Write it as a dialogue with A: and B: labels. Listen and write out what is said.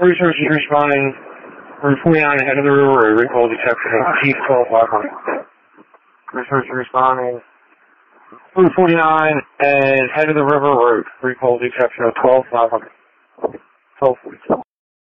A: Research is responding Route 49 ahead of the river, a recall detection of T-12-500. Research is responding Route 49 and head of the river road, recall detection of 12-500. 1242.